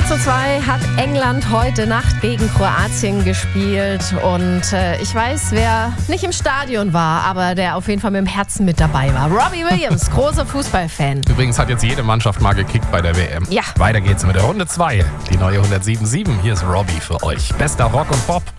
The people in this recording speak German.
4:2 hat England heute Nacht gegen Kroatien gespielt. Und ich weiß, wer nicht im Stadion war, aber der auf jeden Fall mit dem Herzen mit dabei war. Robbie Williams, großer Fußballfan. Übrigens hat jetzt jede Mannschaft mal gekickt bei der WM. Ja. Weiter geht's mit der Runde 2. Die neue 107.7. Hier ist Robbie für euch. Bester Rock und Pop.